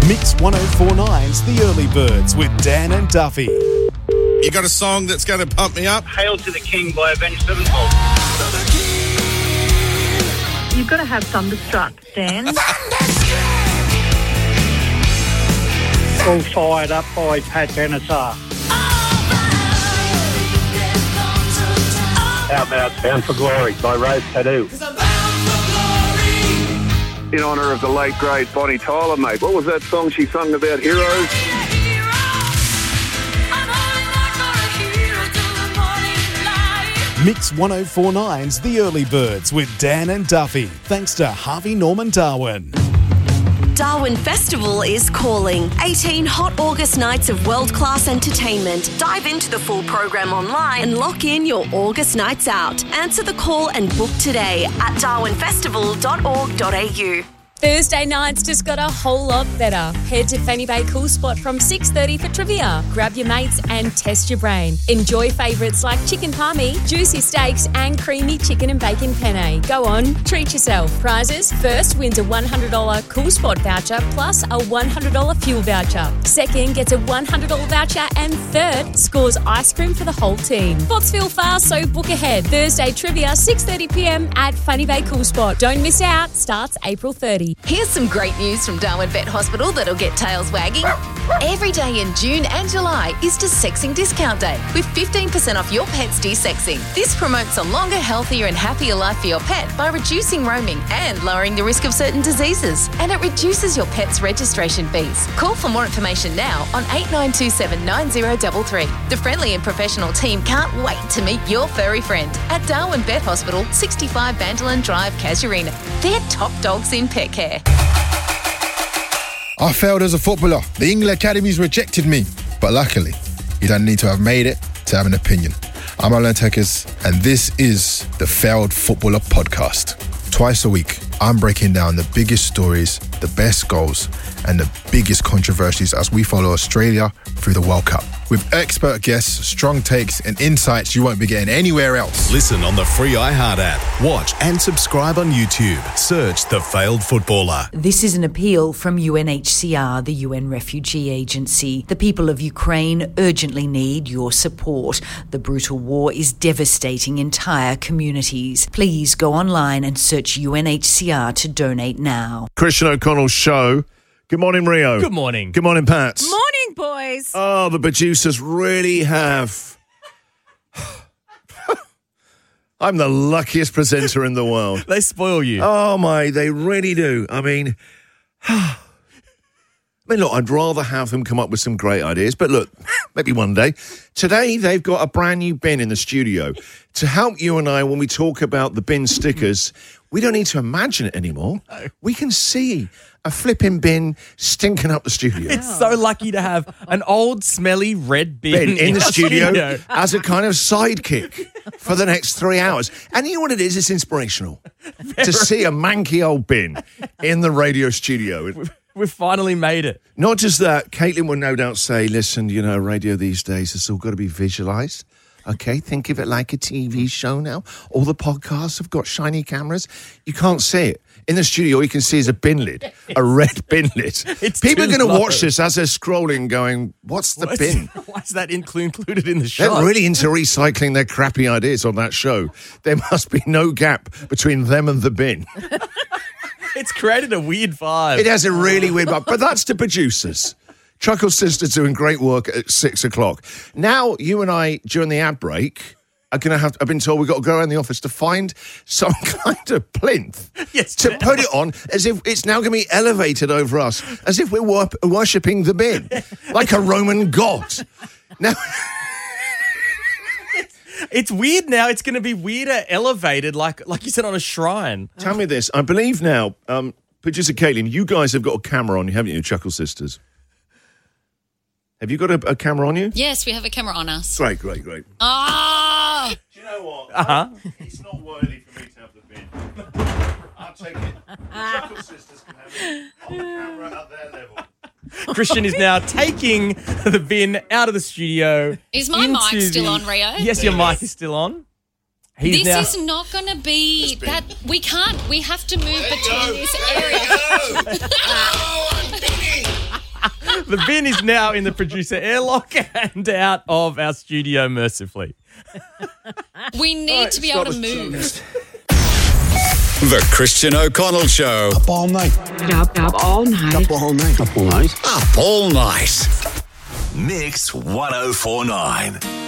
Mix 104.9's The Early Birds with Dan and Duffy. You got a song that's going to pump me up? Hail to the King by Avenged Sevenfold. You've got to have Thunderstruck, Dan. All Fired Up by Pat Benatar. How about Bound for Glory by Rose Tattoo? In honour of the late, great Bonnie Tyler, mate. What was that song she sung about heroes? Mix 104.9's The Early Birds with Dan and Duffy. Thanks to Harvey Norman Darwin. Darwin Festival is calling. 18 hot August nights of world-class entertainment. Dive into the full program online and lock in your August nights out. Answer the call and book today at darwinfestival.org.au. Thursday nights just got a whole lot better. Head to Fanny Bay Cool Spot from 6:30 for trivia. Grab your mates and test your brain. Enjoy favourites like chicken palmy, juicy steaks and creamy chicken and bacon penne. Go on, treat yourself. Prizes: first wins a $100 Cool Spot voucher plus a $100 fuel voucher. Second gets a $100 voucher and third scores ice cream for the whole team. Spots fill fast, so book ahead. Thursday trivia 6:30pm at Fanny Bay Cool Spot. Don't miss out. Starts April 30. Here's some great news from Darwin Vet Hospital that'll get tails wagging. Every day in June and July is Desexing Discount Day with 15% off your pet's desexing. This promotes a longer, healthier and happier life for your pet by reducing roaming and lowering the risk of certain diseases. And it reduces your pet's registration fees. Call for more information now on 8927 9033. The friendly and professional team can't wait to meet your furry friend at Darwin Vet Hospital, 65 Bandolin Drive, Casuarina. They're top dogs in pet care. I failed as a footballer. The England Academies rejected me. But luckily, you don't need to have made it to have an opinion. I'm Alan Tekers, and this is the Failed Footballer Podcast. Twice a week, I'm breaking down the biggest stories, the best goals, and the biggest controversies as we follow Australia through the World Cup. With expert guests, strong takes, and insights you won't be getting anywhere else. Listen on the free iHeart app. Watch and subscribe on YouTube. Search The Failed Footballer. This is an appeal from UNHCR, the UN Refugee Agency. The people of Ukraine urgently need your support. The brutal war is devastating entire communities. Please go online and search UNHCR to donate now. Christian O'Connell's show. Good morning, Rio. Good morning. Good morning, Pat. Morning, boys. Oh, the producers really have... I'm the luckiest presenter in the world. They spoil you. Oh, my, they really do. I mean, look, I'd rather have them come up with some great ideas, but look, maybe one day. Today, they've got a brand new bin in the studio. To help you and I, when we talk about the bin stickers, we don't need to imagine it anymore. No. We can see a flipping bin stinking up the studio. It's so lucky to have an old, smelly red bin in the studio as a kind of sidekick for the next 3 hours. And you know what it is? It's inspirational to see a manky old bin in the radio studio. We've finally made it. Not just that, Caitlin will no doubt say, listen, you know, radio these days, it's all got to be visualised. Okay, think of it like a TV show now. All the podcasts have got shiny cameras. You can't see it. In the studio, all you can see is a bin lid, a red bin lid. People are going to watch this as they're scrolling going, what's the bin? Why is that included in the show? They're really into recycling their crappy ideas on that show. There must be no gap between them and the bin. It's created a weird vibe. It has a really weird vibe, but that's the producers. Chuckle Sisters doing great work at 6 o'clock. Now, you and I, during the ad break, are going to have, I've been told we've got to go around the office to find some kind of plinth to put it on as if it's now going to be elevated over us, as if we're worshipping the bin, like a Roman god. Now... It's weird now. It's going to be weirder elevated, like you said, on a shrine. Tell me this. I believe now, producer Caitlin, you guys have got a camera on you, haven't you, Chuckle Sisters? Have you got a camera on you? Yes, we have a camera on us. Great. Ah! Do you know what? Uh-huh. It's not worthy for me to have the bin. I'll take it. Chuckle Sisters can have it on the camera at their level. Christian is now taking the bin out of the studio. Is my mic still on, Rio? Yes, your mic is still on. This is not going to be that. We can't. We have to move between this area. I'm binning. The bin is now in the producer airlock and out of our studio mercifully. We need to be able to move. The Christian O'Connell Show. Up all night. Up all night. Up all night. Up all night. Up all night. Mix 1049.